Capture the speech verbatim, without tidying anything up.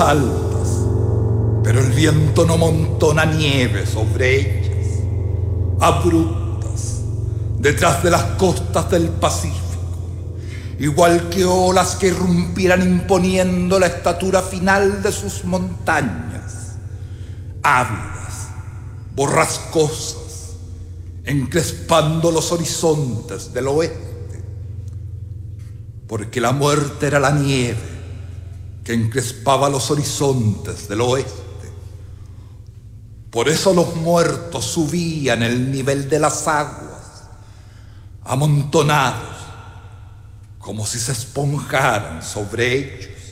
altas, pero el viento no montona nieve sobre ellas, abruptas, detrás de las costas del Pacífico, igual que olas que irrumpieran imponiendo la estatura final de sus montañas, ávidas, borrascosas, encrespando los horizontes del oeste, porque la muerte era la nieve que encrespaba los horizontes del oeste. Por eso los muertos subían el nivel de las aguas, amontonados, como si se esponjaran sobre ellos.